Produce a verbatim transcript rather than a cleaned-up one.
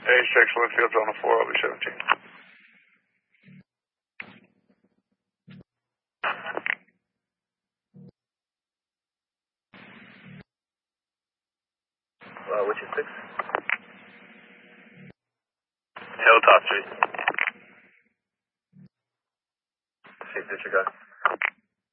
checks Linfield's on the four, I'll be seventeen. Uh, which is six? Hilltop Street. Six, disregard.